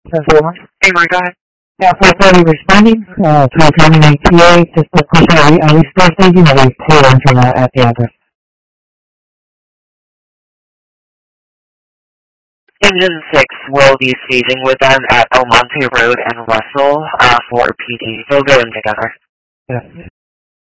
Hey, Mark, go ahead. Yeah, 430 responding, 328 TA, just a question, are we still thinking or are we clear answering at the address? Engine 6 will be staging with them at Almonte Road and Russell for PD. They'll go in together. Yeah.